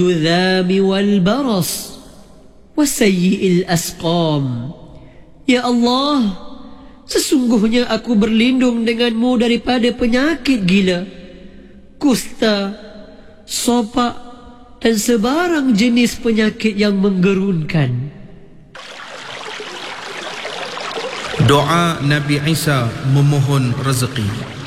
الذام والبرص وسيء الأسقام. Ya Allah, sesungguhnya aku berlindung denganmu daripada penyakit gila, kusta, sopak dan sebarang jenis penyakit yang menggerunkan. Doa Nabi Isa memohon rezeki.